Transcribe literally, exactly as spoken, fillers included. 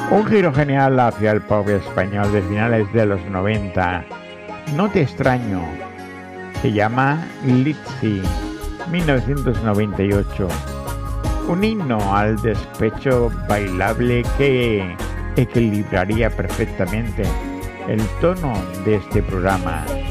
Un giro genial hacia el pop español de finales de los noventa. No te extraño. Se llama Litzy, mil novecientos noventa y ocho. Un himno al despecho bailable que equilibraría perfectamente el tono de este programa.